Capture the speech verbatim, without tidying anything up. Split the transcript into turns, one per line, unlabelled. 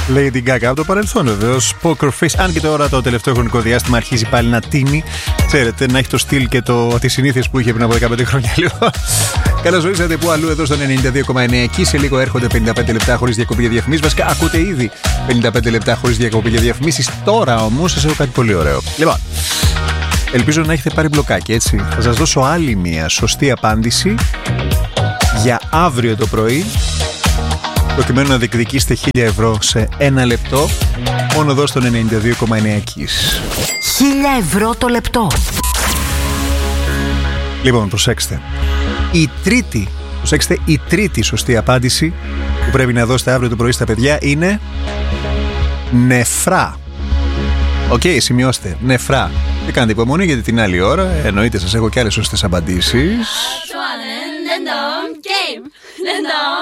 Lady Gaga από το παρελθόν, βεβαίως. Poker Face. Αν και τώρα το τελευταίο χρονικό διάστημα αρχίζει πάλι να τίνει. Ξέρετε, να έχει το στυλ και το, τις συνήθειες που είχε πριν από δεκαπέντε χρόνια λίγο. Καλώς ορίσατε που αλλού εδώ στον ενενήντα δύο κόμμα εννέα. Εκεί σε λίγο έρχονται πενήντα πέντε λεπτά χωρίς διακοπή για διαφημίσεις. Βασικά, ακούτε ήδη πενήντα πέντε λεπτά χωρίς διακοπή για διαφημίσεις. Τώρα όμως σας έχω κάτι πολύ ωραίο. Λοιπόν, ελπίζω να έχετε πάρει μπλοκάκι, έτσι. Θα σας δώσω άλλη μία σωστή απάντηση για αύριο το πρωί, προκειμένου να διεκδικήσετε χίλια ευρώ σε ένα λεπτό, μόνο εδώ στον ενενήντα δύο κόμμα εννέα Kiss.
χίλια ευρώ το λεπτό.
Λοιπόν, προσέξτε. Η τρίτη, προσέξτε, η τρίτη σωστή απάντηση που πρέπει να δώσετε αύριο το πρωί στα παιδιά είναι νεφρά. Οκ, okay, σημειώστε. Νεφρά. Δεν κάντε υπομονή γιατί την άλλη ώρα εννοείται σας έχω και άλλες σωστές απαντήσεις.